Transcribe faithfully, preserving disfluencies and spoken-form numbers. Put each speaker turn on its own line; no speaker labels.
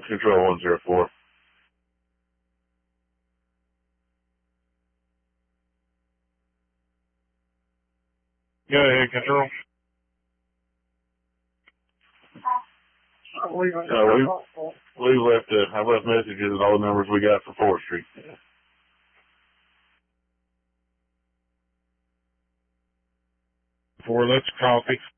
Control one zero four. Go ahead, Control.
Uh, we,
Uh, we, we left, uh, I left messages and all the numbers we got for forestry.
Four, let's coffee.